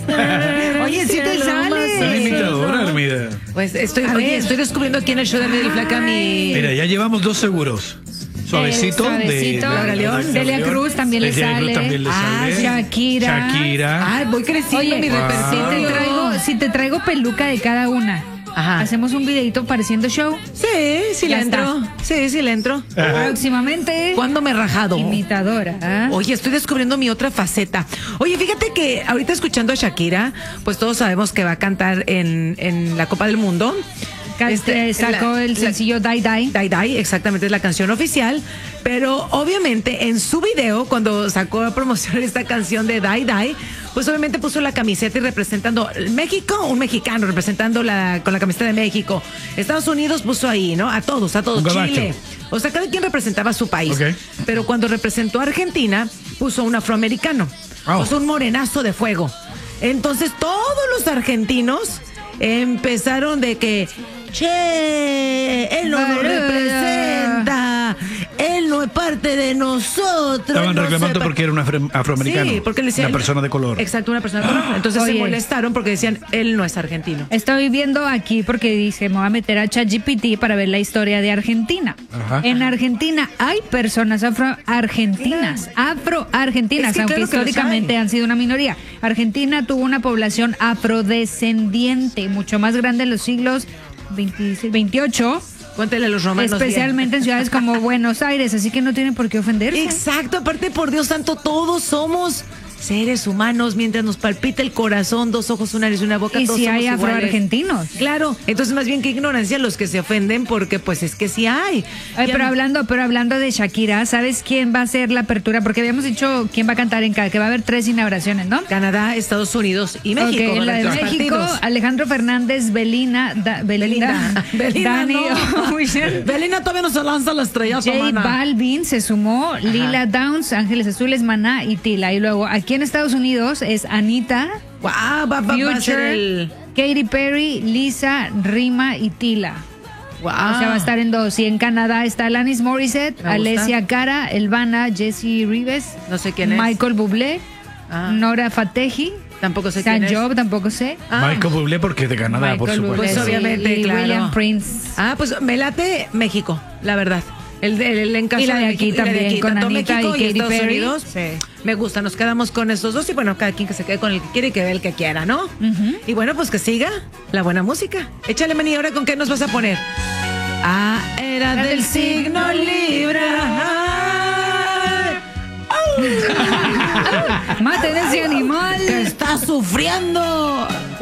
Oye, sí te sale. Es imitadora, Armida. Pues estoy descubriendo aquí en el show de Armida y Flaca mi... Mira, ya llevamos 2 seguros. Suavecito, de Laura León. Delia Cruz también le sale. Shakira. Ay, voy creciendo mi repertorio. Si te traigo peluca de cada una. Ajá. Hacemos un videito pareciendo show. Sí le entro. Sí le entro. Próximamente. ¿Cuándo me he rajado? Imitadora. Oye, estoy descubriendo mi otra faceta. Oye, fíjate que ahorita escuchando a Shakira, pues todos sabemos que va a cantar en la Copa del Mundo. Sacó el sencillo Die Die. Die Die, exactamente, es la canción oficial. Pero obviamente en su video, cuando sacó a promocionar esta canción de Die Die, pues obviamente puso la camiseta y representando México, un mexicano representando con la camiseta de México. Estados Unidos puso ahí, ¿no? A todos, Chile. O sea, cada quien representaba a su país. Okay. Pero cuando representó a Argentina, puso un afroamericano. Puso un morenazo de fuego. Entonces todos los argentinos empezaron de que, él no nos representa, él no es parte de nosotros. Estaban reclamando porque era un afroamericano. Sí, porque le decían, una persona de color. Exacto, una persona de color. Entonces se molestaron porque decían, él no es argentino. Estoy viendo aquí porque dice, me voy a meter a ChatGPT para ver la historia de Argentina. Ajá. En Argentina hay personas afroargentinas, es que aunque históricamente han sido una minoría. Argentina tuvo una población afrodescendiente, mucho más grande en los siglos 28. Cuéntale a los romanos. Especialmente en ciudades como Buenos Aires, así que no tienen por qué ofenderse. Exacto, aparte, por Dios santo, todos somos seres humanos, mientras nos palpita el corazón, 2 ojos, una nariz y una boca. Y todos si somos hay afroargentinos. Claro, entonces más bien que ignorancia los que se ofenden, porque pues es que sí hay. Pero hablando de Shakira, ¿sabes quién va a ser la apertura? Porque habíamos dicho quién va a cantar en cada, que va a haber 3 inauguraciones, ¿no? Canadá, Estados Unidos y México. Okay, la de México, Alejandro Fernández, Belinda, Dani Ocean. Belinda todavía no se lanza la estrella. J Balvin se sumó, Lila Downs, Ángeles Azules, Maná y Tila. Y luego aquí en Estados Unidos es Anita, Future, Katy Perry, Lisa, Rima y Tila. Wow. O sea, va a estar en 2. Y en Canadá está Alanis Morissette, Alessia Cara, Elvana, Jessie Rives, no sé quién es, Michael Bublé, Nora Fatehi. Tampoco sé quién es. Job, tampoco sé. Michael Bublé porque es de Canadá, por supuesto. Pues obviamente, y claro. William Prince. Pues me late México, la verdad. El encaso y la de aquí también, con Anita México y Katy Perry. Unidos, sí. Me gusta, nos quedamos con estos 2 y bueno, cada quien que se quede con el que quiere y que vea el que quiera, ¿no? Y bueno, pues que siga la buena música. Échale, Mani, ahora ¿con qué nos vas a poner? Era del signo Libra. Maten ese animal que está sufriendo.